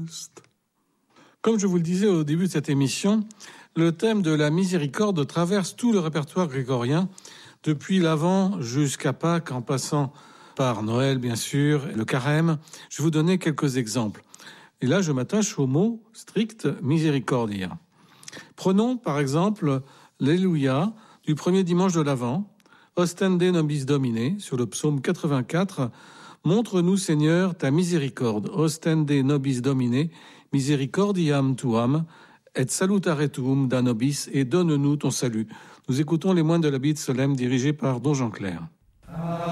est. Comme je vous le disais au début de cette émission, le thème de la miséricorde traverse tout le répertoire grégorien, depuis l'Avent jusqu'à Pâques, en passant par Noël, bien sûr, et le Carême. Je vais vous donner quelques exemples. Et là, je m'attache au mot strict miséricordia. Prenons, par exemple, l'Alléluia du premier dimanche de l'Avent, Ostende nobis Domine, sur le psaume 84. Montre-nous, Seigneur, ta miséricorde. Ostende nobis Domine, misericordiam tuam, et salutare tuum da nobis, et donne-nous ton salut. Nous écoutons les moines de l'abbaye de Solesmes dirigés par Don Jean Clair.